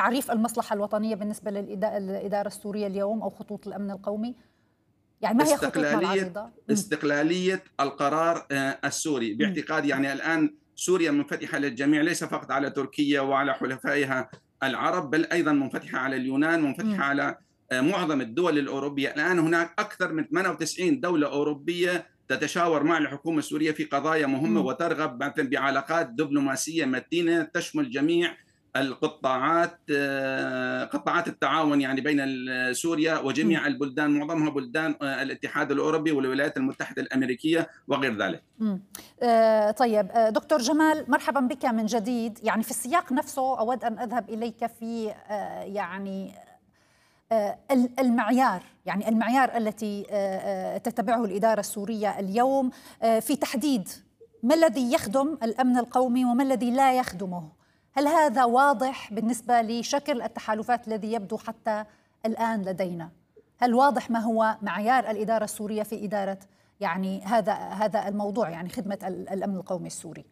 تعريف المصلحة الوطنية بالنسبة للإدارة السورية اليوم أو خطوط الأمن القومي؟ يعني ما هي خطوطنا العريضة؟ استقلالية القرار السوري باعتقادي. يعني الآن سوريا منفتحة للجميع، ليس فقط على تركيا وعلى حلفائها العرب، بل أيضا منفتحة على اليونان، منفتحة على معظم الدول الأوروبية. الآن هناك أكثر من 98 دولة أوروبية تتشاور مع الحكومة السورية في قضايا مهمة وترغب بعلاقات دبلوماسية متينة تشمل جميع القطاعات، قطاعات التعاون يعني بين سوريا وجميع البلدان، معظمها بلدان الاتحاد الأوروبي والولايات المتحدة الأمريكية وغير ذلك. طيب دكتور جمال، مرحبا بك من جديد. يعني في السياق نفسه أود أن أذهب إليك في يعني المعيار، يعني المعيار التي تتبعه الإدارة السورية اليوم في تحديد ما الذي يخدم الأمن القومي وما الذي لا يخدمه. هل هذا واضح بالنسبة لشكل التحالفات الذي يبدو حتى الآن لدينا؟ هل واضح ما هو معيار الإدارة السورية في إدارة يعني هذا الموضوع، يعني خدمة الأمن القومي السوري؟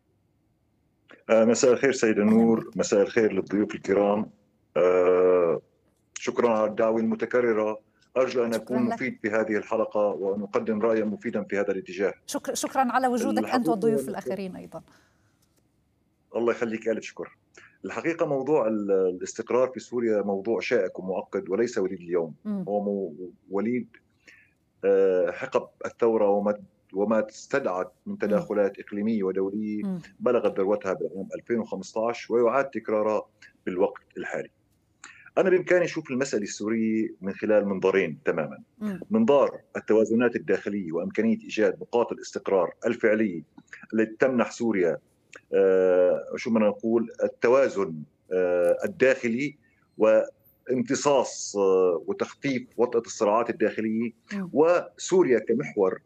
مساء الخير سيدة نور، مساء الخير للضيوف الكرام. شكرا على الدعوة المتكررة. أرجو أن أكون مفيد في هذه الحلقة وأن أقدم رأيا مفيدا في هذا الاتجاه. شكرا على وجودك أنت والضيوف الآخرين أيضا. الله يخليك، ألف شكر. الحقيقة موضوع الاستقرار في سوريا موضوع شائك ومعقد وليس وليد اليوم. هو وليد حقب الثورة وما استدعت من تداخلات إقليمية ودولية بلغت ذروتها بالعام 2015 ويعاد تكرارها بالوقت الحالي. أنا بإمكاني أشوف المسألة السورية من خلال منظارين تماما. منظار التوازنات الداخلية وإمكانية إيجاد نقاط الاستقرار الفعلية التي تمنح سوريا شو بدنا نقول التوازن الداخلي وامتصاص وتخفيف وطأة الصراعات الداخلية، وسوريا كمحور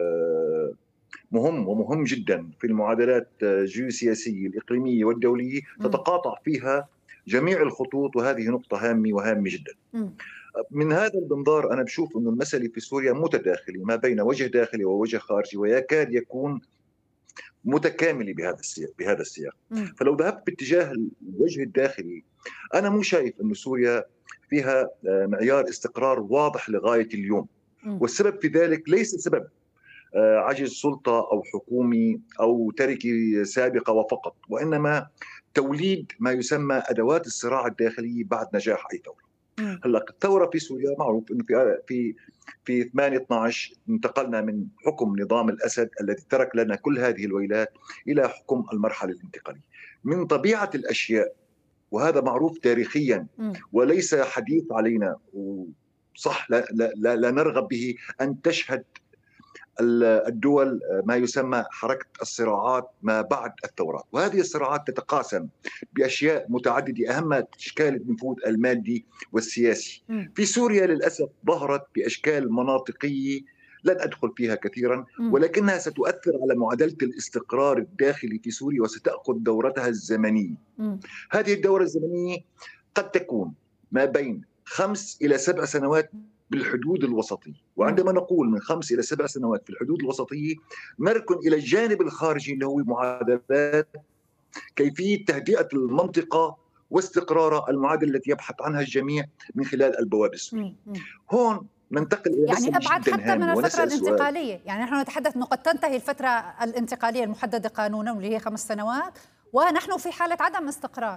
مهم ومهم جدا في المعادلات الجيوسياسية الإقليمية والدولية تتقاطع فيها جميع الخطوط، وهذه نقطة هامة وهامة جدا. من هذا المنظار أنا بشوف أن المسألة في سوريا متداخلة ما بين وجه داخلي ووجه خارجي، ويكاد يكون متكاملة بهذا السياق. فلو ذهبت باتجاه الوجه الداخلي، أنا مو شايف أن سوريا فيها معيار استقرار واضح لغاية اليوم، والسبب في ذلك ليس سبب عجز سلطة أو حكومي أو تركة سابقة وفقط، وإنما توليد ما يسمى أدوات الصراع الداخلي بعد نجاح أي ثورة. هلا الثورة في سوريا معروف إنه في 8/12 انتقلنا من حكم نظام الأسد الذي ترك لنا كل هذه الويلات إلى حكم المرحلة الانتقالية. من طبيعة الأشياء، وهذا معروف تاريخيا وليس حديث علينا، صح لا نرغب به، أن تشهد الدول ما يسمى حركة الصراعات ما بعد الثورات، وهذه الصراعات تتقاسم بأشياء متعددة، أهمها إشكال النفوذ المادي والسياسي. في سوريا للأسف ظهرت بأشكال مناطقية لن أدخل فيها كثيرا، ولكنها ستؤثر على معادلة الاستقرار الداخلي في سوريا وستأخذ دورتها الزمنية. هذه الدورة الزمنية قد تكون ما بين 5 إلى 7 سنوات بالحدود الوسطية، وعندما نقول من 5 إلى 7 سنوات في الحدود الوسطية نركن إلى الجانب الخارجي اللي هو معادلات كيفية تهدئة المنطقة واستقرارها، المعادلة التي يبحث عنها الجميع من خلال البوابة السورية. هون ننتقل إلى يعني أبعد حتى من الفترة الانتقالية. يعني نحن نتحدث أنه قد تنتهي الفترة الانتقالية المحددة قانونا واللي هي 5 سنوات ونحن في حالة عدم استقرار.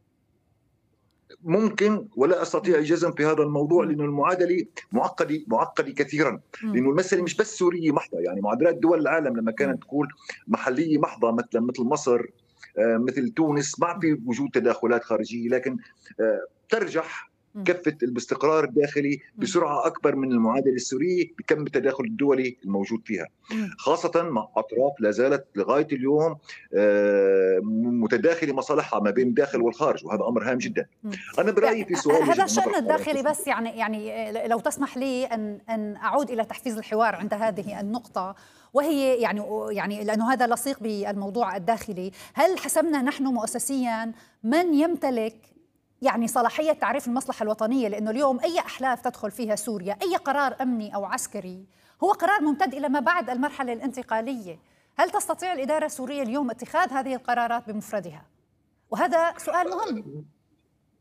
ممكن، ولا أستطيع الجزم في هذا الموضوع لأن المعادلة معقدة كثيرا، لأنه المسألة مش بس سورية محضة. يعني معادلات دول العالم لما كانت تقول محلية محضة مثل مصر مثل تونس ما في وجود تداخلات خارجية، لكن ترجح كفة الاستقرار الداخلي بسرعة أكبر من المعادلة السورية بكم التداخل الدولي الموجود فيها، خاصة مع أطراف لا زالت لغاية اليوم متداخلة مصالحها ما بين الداخل والخارج، وهذا أمر هام جدا. أنا برأيي في سؤال هذا الشأن الداخلي، بس يعني لو تسمح لي أن أعود إلى تحفيز الحوار عند هذه النقطة، وهي يعني لأنه هذا لصيق بالموضوع الداخلي. هل حسبنا نحن مؤسسيا من يمتلك يعني صلاحية تعريف المصلحة الوطنية؟ لأنه اليوم أي أحلاف تدخل فيها سوريا، أي قرار أمني أو عسكري، هو قرار ممتد إلى ما بعد المرحلة الانتقالية. هل تستطيع الإدارة السورية اليوم اتخاذ هذه القرارات بمفردها؟ وهذا سؤال مهم.